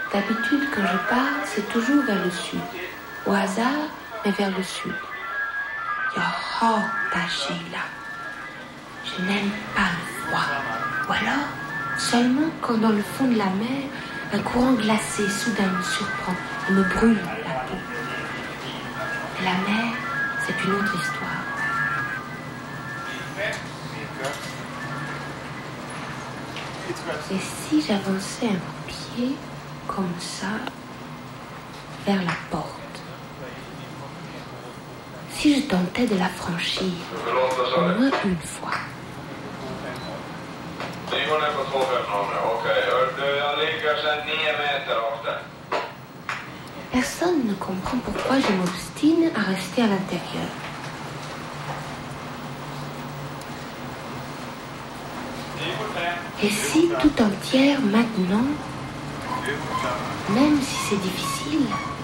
D'habitude, quand je pars, c'est toujours vers le sud. Au hasard, mais vers le sud. Jag hatar kyla. Je n'aime pas le froid. Ou alors, seulement quand dans le fond de la mer, un courant glacé soudain me surprend et me brûle la peau. Et la mer, c'est une autre histoire. Et si j'avançais un pied comme ça vers la porte? Si je tentais de la franchir, au moins une fois. Personne ne comprend pourquoi je m'obstine à rester à l'intérieur. Et si tout entière maintenant, même si c'est difficile,